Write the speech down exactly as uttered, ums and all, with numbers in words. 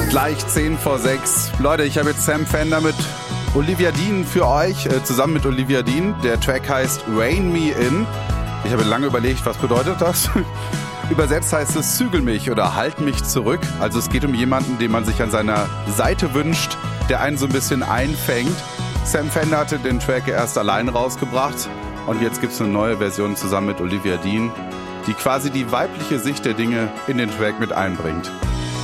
Gleich zehn vor sechs. Leute, ich habe jetzt Sam Fender mit Olivia Dean für euch, äh, zusammen mit Olivia Dean. Der Track heißt Rein Me In. Ich habe lange überlegt, was bedeutet das? Übersetzt heißt es Zügel mich oder Halt mich zurück. Also es geht um jemanden, den man sich an seiner Seite wünscht, der einen so ein bisschen einfängt. Sam Fender hatte den Track erst allein rausgebracht und jetzt gibt es eine neue Version zusammen mit Olivia Dean, die quasi die weibliche Sicht der Dinge in den Track mit einbringt.